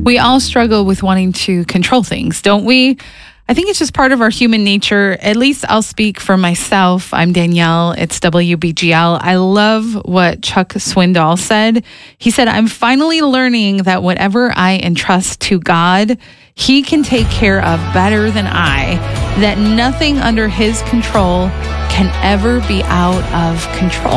We all struggle with wanting to control things, don't we? I think it's just part of our human nature. At least I'll speak for myself. I'm Danielle. It's WBGL. I love what Chuck Swindoll said. He said, I'm finally learning that whatever I entrust to God, He can take care of better than I, that nothing under His control can ever be out of control.